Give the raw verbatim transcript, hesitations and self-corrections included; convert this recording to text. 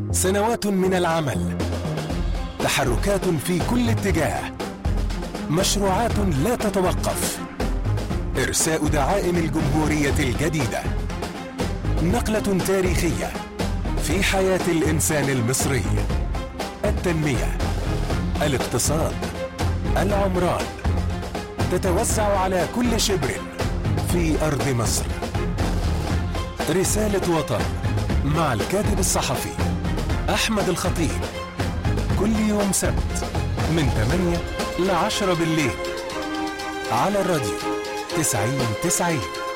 سنوات من العمل، تحركات في كل اتجاه، مشروعات لا تتوقف، إرساء دعائم الجمهورية الجديدة، نقلة تاريخية في حياة الإنسان المصري. التنمية، الاقتصاد، العمران تتوسع على كل شبر في أرض مصر. رسالة وطن مع الكاتب الصحفي أحمد الخطيب، كل يوم سبت من ثمانية لعشرة بالليل على الراديو تسعين تسعين.